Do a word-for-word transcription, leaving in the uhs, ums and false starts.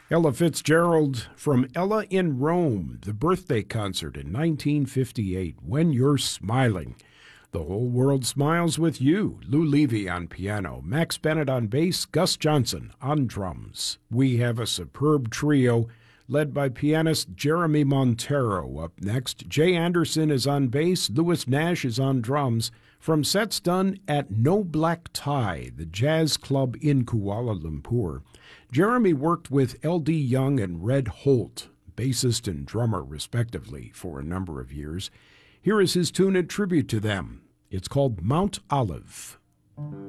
Ella Fitzgerald from Ella in Rome, the birthday concert in nineteen fifty-eight, When You're Smiling. The Whole World Smiles with You. Lou Levy on piano, Max Bennett on bass, Gus Johnson on drums. We have a superb trio led by pianist Jeremy Montero. Up next, Jay Anderson is on bass, Louis Nash is on drums, from sets done at No Black Tie, the jazz club in Kuala Lumpur. Jeremy worked with L D Young and Red Holt, bassist and drummer respectively, for a number of years. Here is his tune in tribute to them. It's called Mount Olive.